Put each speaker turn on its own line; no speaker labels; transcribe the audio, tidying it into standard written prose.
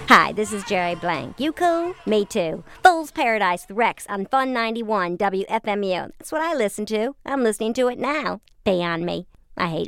Hi, this is Jerry Blank. You cool? Me too. Fool's Paradise with Rex on Fun 91 WFMU. That's what I listen to. I'm listening to it now. Pay on me. I hate